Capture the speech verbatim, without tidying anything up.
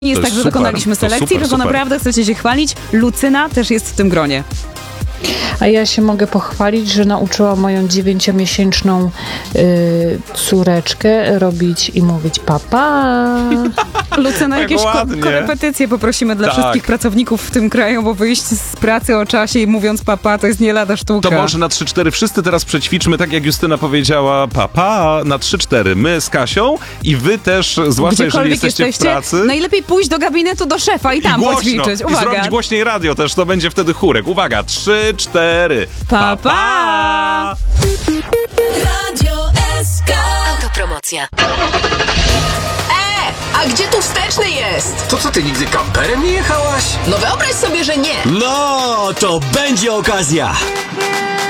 Nie jest To tak, że super, dokonaliśmy to selekcji, super, tylko super. naprawdę chcecie się chwalić. Lucyna też jest w tym gronie. A ja się mogę pochwalić, że nauczyłam moją dziewięciomiesięczną y, córeczkę robić i mówić papa. Lucyna, Jak jakieś ko- ładnie. korepetycje poprosimy dla Tak. wszystkich pracowników w tym kraju, bo wyjść z pracy o czasie i mówiąc papa to jest nie lada sztuka. To może na trzy cztery wszyscy teraz przećwiczmy, tak jak Justyna powiedziała, papa, na trzy cztery. My z Kasią i wy też, zwłaszcza jeżeli Gdziekolwiek jesteście, w pracy. najlepiej pójść do gabinetu do szefa i tam I głośno. poćwiczyć. I Uwaga. zrobić głośniej radio też, to będzie wtedy chórek. Uwaga, trzy, cztery. Pa, pa! Radio S K. Autopromocja. E, a gdzie tu wsteczny jest? To co, ty nigdy kamperem nie jechałaś? No wyobraź sobie, że nie. No, to będzie okazja.